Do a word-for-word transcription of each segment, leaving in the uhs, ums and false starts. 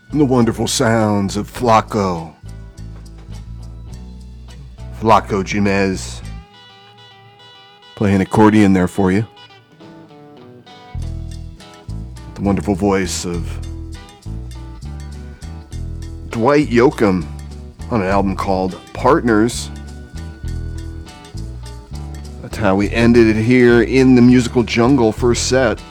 The wonderful sounds of Flaco. Flaco Jimenez. Playing accordion there for you. The wonderful voice of Dwight Yoakam on an album called Partners. That's how we ended it here in the musical jungle first set.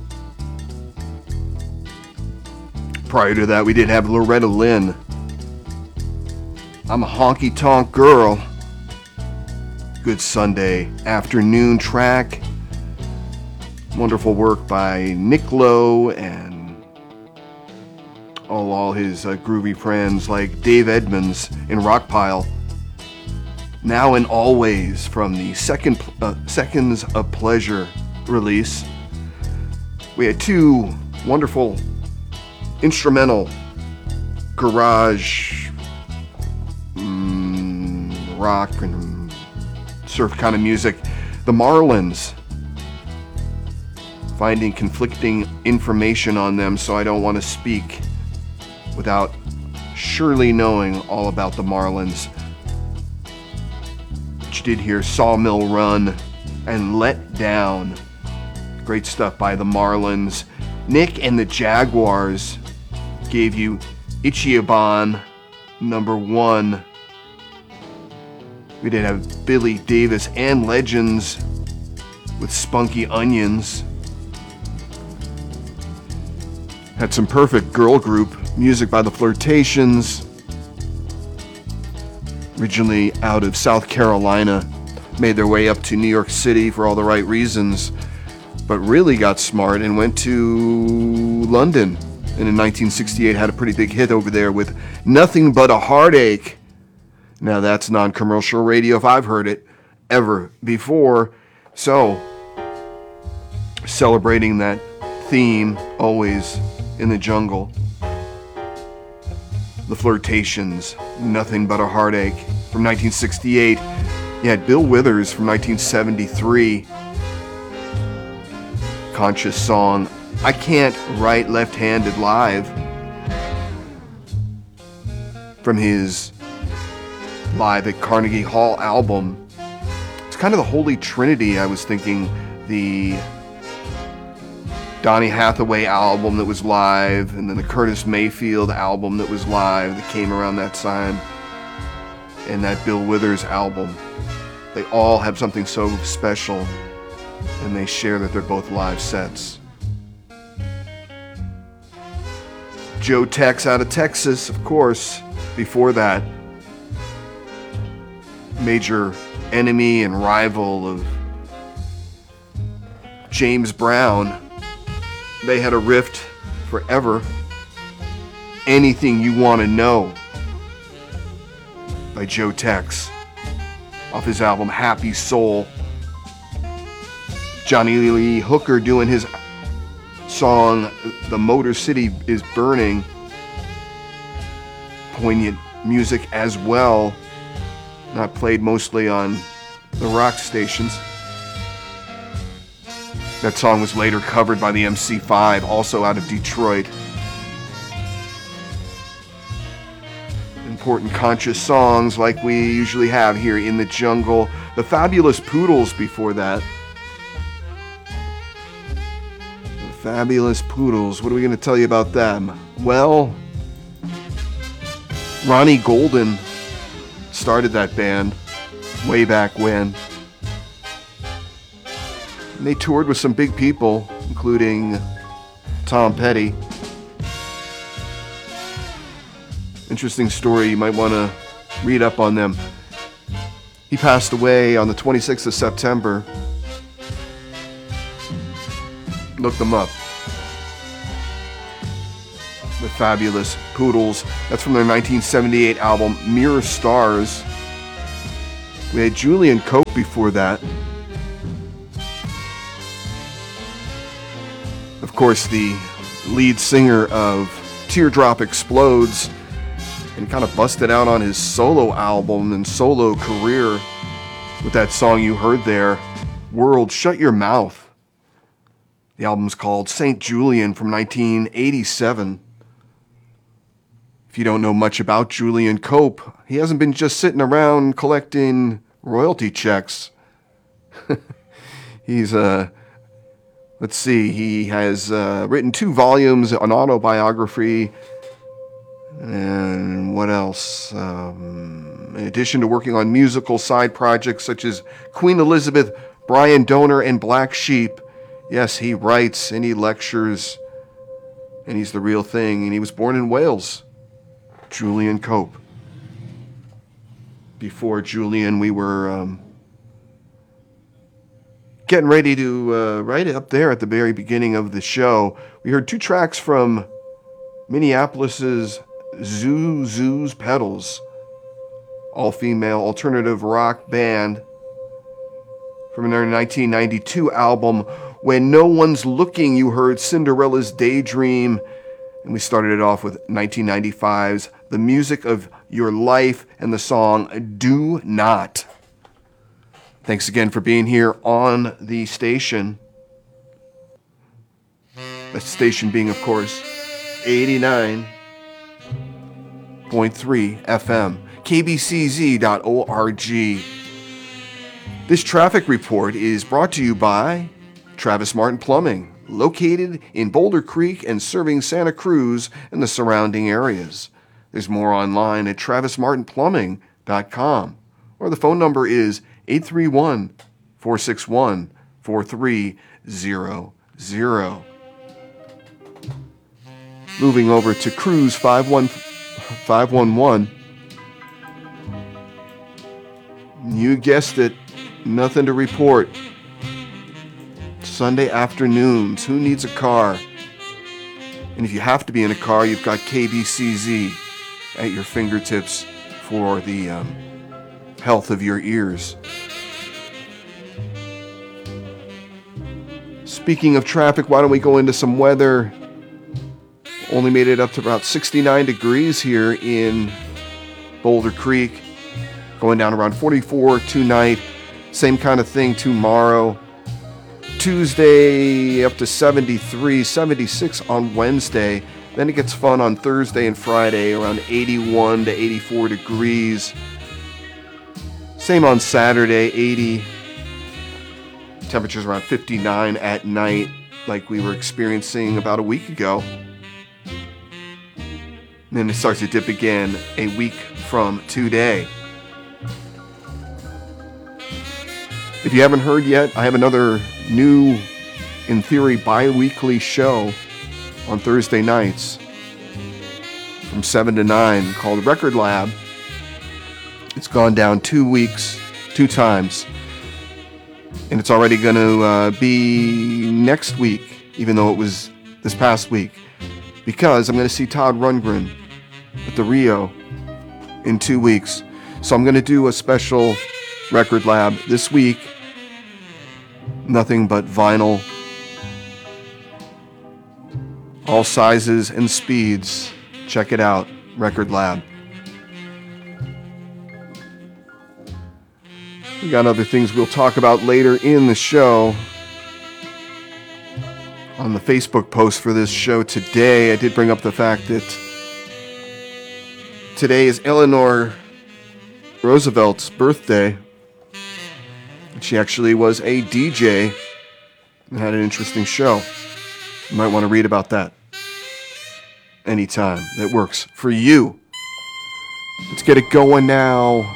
Prior to that, we did have Loretta Lynn. I'm a honky tonk girl. Good Sunday afternoon track. Wonderful work by Nick Lowe and all, all his uh, groovy friends like Dave Edmunds in Rockpile. Now and Always from the second uh, Seconds of Pleasure release. We had two wonderful instrumental garage mm, rock and surf kind of music. The Marlins. Finding conflicting information on them, so I don't want to speak without surely knowing all about the Marlins. But you did hear Sawmill Run and Let Down. Great stuff by the Marlins. Nick and the Jaguars gave you Ichiban number one. We did have Billy Davis and Legends with Spunky Onions. Had some perfect girl group music by the Flirtations. Originally out of South Carolina, made their way up to New York City for all the right reasons, but really got smart and went to London. And in nineteen sixty-eight had a pretty big hit over there with Nothing But a Heartache. Now that's non-commercial radio if I've heard it ever before. So, celebrating that theme always in the jungle. The Flirtations, Nothing But a Heartache from nineteen sixty-eight. You had Bill Withers from nineteen seventy-three. Conscious song, I Can't Write Left-Handed Live, from his Live at Carnegie Hall album. It's kind of the Holy Trinity, I was thinking. The Donny Hathaway album that was live, and then the Curtis Mayfield album that was live that came around that time, and that Bill Withers album. They all have something so special, and they share that they're both live sets. Joe Tex out of Texas, of course, before that. Major enemy and rival of James Brown. They had a rift forever. Anything You Want to Know by Joe Tex off his album Happy Soul. Johnny Lee Hooker doing his song The Motor City Is Burning. Poignant music as well. Not played mostly on the rock stations. That song was later covered by the M C five, also out of Detroit. Important conscious songs like we usually have here in the jungle. The Fabulous Poodles before that. The Fabulous Poodles. What are we going to tell you about them? Well, Ronnie Golden started that band way back when. And they toured with some big people, including Tom Petty. Interesting story, you might want to read up on them. He passed away on the twenty-sixth of September. Look them up. The Fabulous Poodles. That's from their nineteen seventy-eight album, Mirror Stars. We had Julian Cope before that. Of course, the lead singer of Teardrop Explodes, and kind of busted out on his solo album and solo career with that song you heard there, World Shut Your Mouth. The album's called Saint Julian from nineteen eighty-seven. If you don't know much about Julian Cope, he hasn't been just sitting around collecting royalty checks. He's, uh, let's see, he has uh, written two volumes, an autobiography, and what else? Um, in addition to working on musical side projects such as Queen Elizabeth, Brian Donor, and Black Sheep, yes, he writes and he lectures, and he's the real thing. And he was born in Wales, Julian Cope. Before Julian, we were um, getting ready to, uh, right up there at the very beginning of the show, we heard two tracks from Minneapolis's Zoo Zoo's Pedals, all-female alternative rock band from their nineteen ninety-two album, When No One's Looking. You heard Cinderella's Daydream, and we started it off with nineteen ninety-five's The Music of Your Life and the song Do Not. Thanks again for being here on the station. The station being, of course, eighty-nine point three F M, K B C Z dot org. This traffic report is brought to you by Travis Martin Plumbing, located in Boulder Creek and serving Santa Cruz and the surrounding areas. There's more online at travis martin plumbing dot com, or the phone number is eight three one, four six one, four three zero zero. Moving over to Cruise five one one. You guessed it, nothing to report. Sunday afternoons, who needs a car? And if you have to be in a car, you've got K B C Z at your fingertips for the um, health of your ears. Speaking of traffic, why don't we go into some weather? Only made it up to about sixty-nine degrees here in Boulder Creek. Going down around forty-four tonight. Same kind of thing tomorrow. Tuesday up to seventy-three, seventy-six on Wednesday. Then it gets fun on Thursday and Friday, around eighty-one to eighty-four degrees. Same on Saturday, eighty. Temperatures around fifty-nine at night, like we were experiencing about a week ago. And then it starts to dip again a week from today. If you haven't heard yet, I have another new, in theory, bi-weekly show on Thursday nights from seven to nine called Record Lab. It's gone down two weeks, two times. And it's already going to uh, be next week, even though it was this past week, because I'm going to see Todd Rundgren at the Rio in two weeks. So I'm going to do a special Record Lab this week. Nothing but vinyl. All sizes and speeds. Check it out. Record Lab. We got other things we'll talk about later in the show. On the Facebook post for this show today, I did bring up the fact that today is Eleanor Roosevelt's birthday. She actually was a D J and had an interesting show. You might want to read about that anytime that works for you. Let's get it going now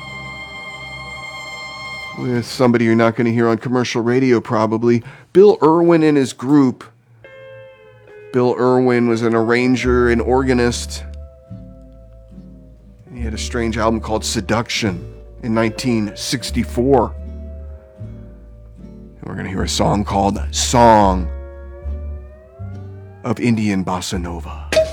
with somebody you're not going to hear on commercial radio probably. Bill Irwin and his group. Bill Irwin was an arranger and organist. He had a strange album called Seduction in nineteen sixty-four. We're going to hear a song called Song of Indian Bossa Nova.